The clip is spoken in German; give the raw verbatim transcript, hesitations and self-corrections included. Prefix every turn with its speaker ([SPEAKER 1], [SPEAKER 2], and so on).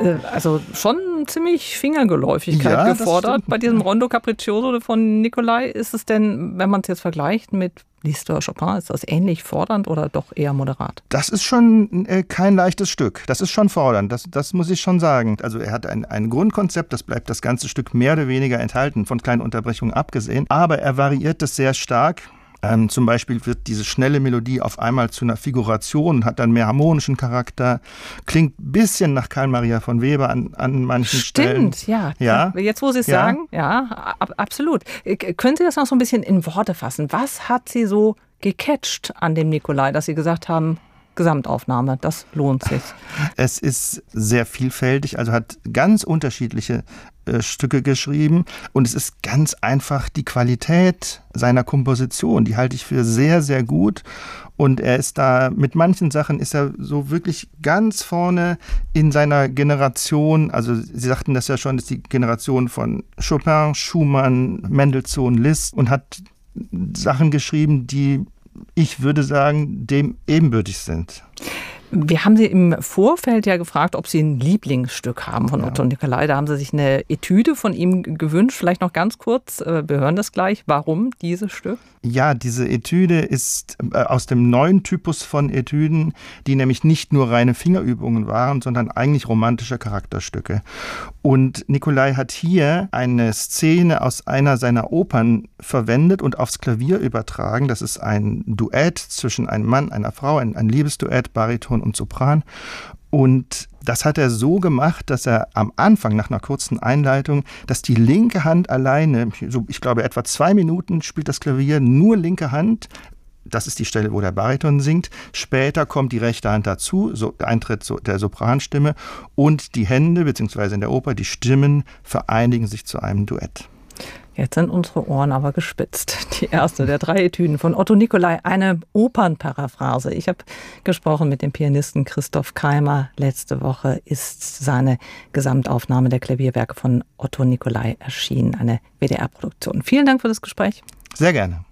[SPEAKER 1] Also schon ziemlich Fingergeläufigkeit
[SPEAKER 2] ja,
[SPEAKER 1] gefordert. Bei diesem Rondo Capriccioso von Nicolai. Ist es denn, wenn man es jetzt vergleicht mit Liszt oder Chopin, ist das ähnlich fordernd oder doch eher moderat?
[SPEAKER 2] Das ist schon äh, kein leichtes Stück. Das ist schon fordernd, das, das muss ich schon sagen. Also er hat ein, ein Grundkonzept, das bleibt das ganze Stück mehr oder weniger enthalten, von kleinen Unterbrechungen abgesehen. Aber er variiert das sehr stark. Ähm, zum Beispiel wird diese schnelle Melodie auf einmal zu einer Figuration, hat dann mehr harmonischen Charakter, klingt ein bisschen nach Karl Maria von Weber an, an manchen
[SPEAKER 1] Stimmt,
[SPEAKER 2] Stellen.
[SPEAKER 1] Stimmt, ja.
[SPEAKER 2] ja.
[SPEAKER 1] Jetzt, wo Sie es
[SPEAKER 2] ja.
[SPEAKER 1] sagen, ja, ab, absolut. Können Sie das noch so ein bisschen in Worte fassen? Was hat Sie so gecatcht an dem Nicolai, dass Sie gesagt haben, Gesamtaufnahme, das lohnt sich?
[SPEAKER 2] Es ist sehr vielfältig, also hat ganz unterschiedliche äh, Stücke geschrieben und es ist ganz einfach die Qualität seiner Komposition, die halte ich für sehr, sehr gut und er ist da, mit manchen Sachen ist er so wirklich ganz vorne in seiner Generation, also Sie sagten das ja schon, das ist die Generation von Chopin, Schumann, Mendelssohn, Liszt und hat Sachen geschrieben, die ich würde sagen, dem ebenbürtig sind.
[SPEAKER 1] Wir haben Sie im Vorfeld ja gefragt, ob Sie ein Lieblingsstück haben von
[SPEAKER 2] ja.
[SPEAKER 1] Otto Nicolai. Da haben Sie sich eine Etüde von ihm gewünscht. Vielleicht noch ganz kurz, wir hören das gleich. Warum dieses Stück?
[SPEAKER 2] Ja, diese Etüde ist aus dem neuen Typus von Etüden, die nämlich nicht nur reine Fingerübungen waren, sondern eigentlich romantische Charakterstücke. Und Nicolai hat hier eine Szene aus einer seiner Opern verwendet und aufs Klavier übertragen. Das ist ein Duett zwischen einem Mann, einer Frau, ein, ein Liebesduett, Bariton und Sopran. Und das hat er so gemacht, dass er am Anfang, nach einer kurzen Einleitung, dass die linke Hand alleine, so ich glaube etwa zwei Minuten spielt das Klavier, nur linke Hand, das ist die Stelle, wo der Bariton singt. Später kommt die rechte Hand dazu, so Eintritt so der Sopranstimme und die Hände, beziehungsweise in der Oper, die Stimmen vereinigen sich zu einem Duett.
[SPEAKER 1] Jetzt sind unsere Ohren aber gespitzt. Die erste der drei Etüden von Otto Nicolai, eine Opernparaphrase. Ich habe gesprochen mit dem Pianisten Christoph Keimer. Letzte Woche ist seine Gesamtaufnahme der Klavierwerke von Otto Nicolai erschienen, eine W D R-Produktion. Vielen Dank für das Gespräch.
[SPEAKER 2] Sehr gerne.